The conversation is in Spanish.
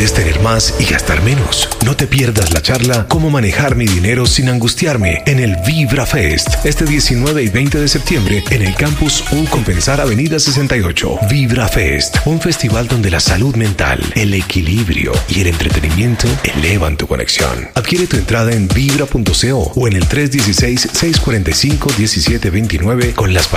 puedes tener más y gastar menos. No te pierdas la charla Cómo manejar mi dinero sin angustiarme en el Vibra Fest, este 19 y 20 de septiembre en el Campus U Compensar Avenida 68. Vibra Fest, un festival donde la salud mental, el equilibrio y el entretenimiento elevan tu conexión. Adquiere tu entrada en vibra.co o en el 316-645-1729 con las palabras